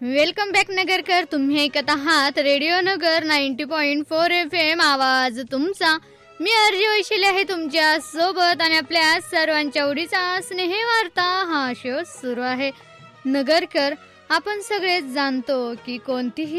Welcome back Nagarkar. तुम्ही ऐकत आहात रेडिओ नगर 90.4 FM. आवाज तुमचा. मी अर्जी वैशिले आहे तुमच्या सोबत आणि आपल्या सर्वांच्या आवडीचा स्नेह वार्ता हा शो सुरू आहे. नगरकर, आपण सगळेच जाणतो की कोणताही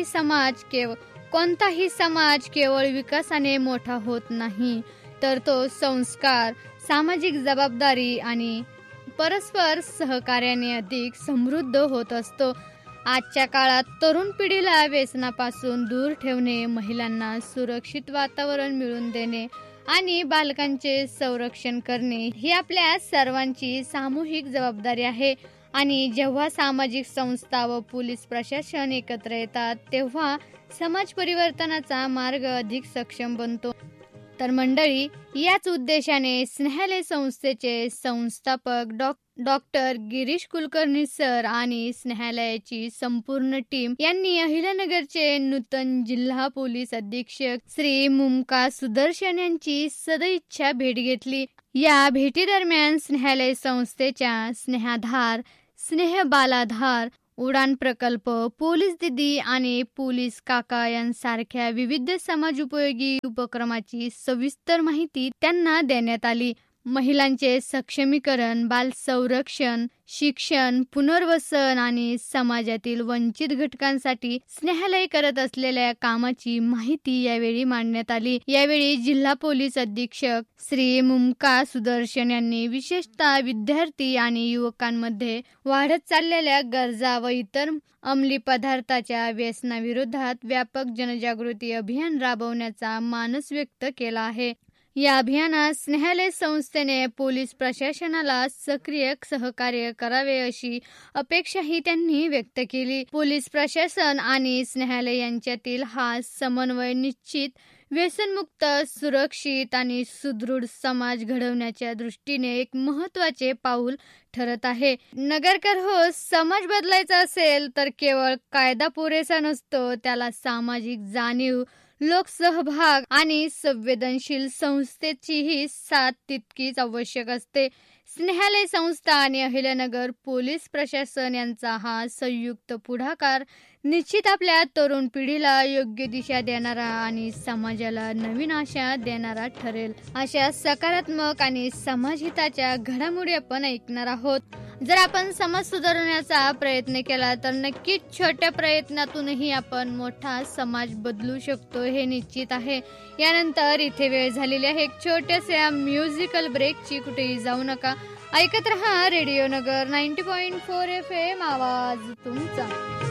समाज केवळ विकासाने मोठा होत नाही, तर तो संस्कार, सामाजिक जबाबदारी आणि परस्पर सहकार्याने अधिक समृद्ध होत असतो. आजच्या काळात तरुण पिढीला व्यसनापासून दूर ठेवणे, महिलांना सुरक्षित वातावरण मिळवून देणे आणि बालकांचे संरक्षण करणे ही आपल्या सर्वांची सामूहिक जबाबदारी आहे. आणि जेव्हा सामाजिक संस्था व पोलीस प्रशासन एकत्र येतात, तेव्हा समाज परिवर्तनाचा मार्ग अधिक सक्षम बनतो. तर मंडळी, याच उद्देशाने स्नेहालय संस्थेचे संस्थापक डॉक्टर गिरीश कुलकर्णी सर आणि स्नेहालयाची संपूर्ण टीम यांनी अहिल्यानगरचे नूतन जिल्हा पोलीस अधीक्षक श्री मुमताज सुदर्शन यांची सदिच्छा भेट घेतली. या भेटीदरम्यान स्नेहालय संस्थेच्या स्नेहाधार, स्नेह बालाधार, उडान प्रकल्प, पोलीस दीदी आणि पोलीस काका यांसारख्या विविध समाज उपयोगी उपक्रमाची सविस्तर माहिती त्यांना देण्यात आली. महिलांचे सक्षमीकरण, बाल संरक्षण, शिक्षण, पुनर्वसन आणि समाजातील वंचित घटकांसाठी स्नेहालय करत असलेल्या कामाची माहिती यावेळी मांडण्यात आली. यावेळी जिल्हा पोलीस अधीक्षक श्री मुमताज सुदर्शन यांनी विशेषतः विद्यार्थी आणि युवकांमध्ये वाढत चाललेल्या गरजा व इतर अंमली पदार्थाच्या व्यसनाविरोधात व्यापक जनजागृती अभियान राबवण्याचा मानस व्यक्त केला आहे. या अभियानात स्नेहालय संस्थेने पोलीस प्रशासनाला सक्रिय सहकार्य करावे अशी अपेक्षाही त्यांनी व्यक्त केली. पोलीस प्रशासन आणि स्नेहालय यांच्यातील हा समन्वय निश्चित व्यसनमुक्त, सुरक्षित आणि सुदृढ समाज घडवण्याच्या दृष्टीने एक महत्त्वाचे पाऊल ठरत आहे. नगरकर हो, समाज बदलायचा असेल तर केवळ कायदा पुरेसा नसतो, त्याला सामाजिक जाणीव, लोकसहभाग आणि संवेदनशील संस्थेचीही साथ तितकीच आवश्यक असते. स्नेहालय संस्था आणि अहिल्यानगर पोलीस प्रशासन यांचा हा संयुक्त पुढाकार निश्चित आपल्या तरुण पिढीला योग्य दिशा देणारा आणि समाजाला नवीन आशा देणारा ठरेल. अशा सकारात्मक आणि समाजहिताच्या घडामोडी आपण ऐकणार आहोत. जर आपण समाज सुधारण्याचा प्रयत्न केला तर नक्कीच छोट्या प्रयत्नातूनही आपण मोठा समाज बदलू शकतो, हे निश्चित आहे. यानंतर इथे वेळ झालेली आहे एक छोट्याशा म्युझिकल ब्रेकची. कुठेही जाऊ नका, ऐकत रहा रेडिओ नगर 90.4 FM. आवाज तुमचा.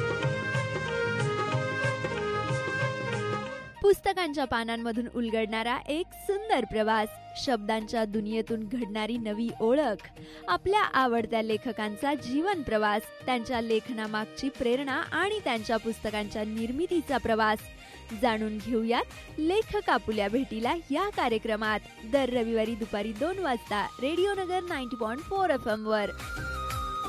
पुस्तकांच्या पानांमधून उलगडणारा एक सुंदर प्रवास, शब्दांच्या दुनियेतून घडणारी नवी ओळख, आपल्या आवडत्या लेखकांचा जीवन प्रवास, त्यांच्या लेखनामागची प्रेरणा आणि त्यांच्या पुस्तकांच्या निर्मितीचा प्रवास जाणून घेऊयात लेखक आपुल्या भेटीला या कार्यक्रमात दर रविवारी दुपारी 2 वाजता रेडिओ नगर 90.4 FM वर.